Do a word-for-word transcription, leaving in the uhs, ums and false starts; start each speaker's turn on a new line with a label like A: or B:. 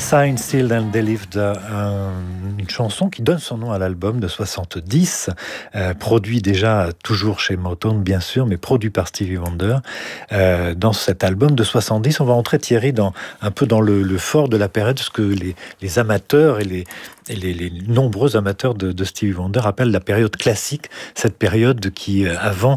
A: Signed, Sealed and Delivered, un, une chanson qui donne son nom à l'album de soixante-dix, euh, produit déjà toujours chez Motown bien sûr, mais produit par Stevie Wonder. Euh, dans cet album de soixante-dix, on va entrer Thierry dans, un peu dans le, le fort de la période, ce que les, les amateurs et les, et les, les nombreux amateurs de, de Stevie Wonder appellent la période classique, cette période qui, avant